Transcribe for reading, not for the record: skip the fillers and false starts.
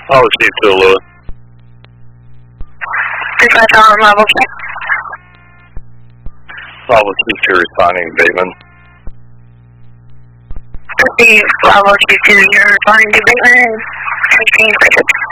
I'll receive 2 Lewis. 35 Tower, Bravo 2. Bravo 2 responding, Bateman. Receive Bravo 2, you're responding to Bateman. 16 credits.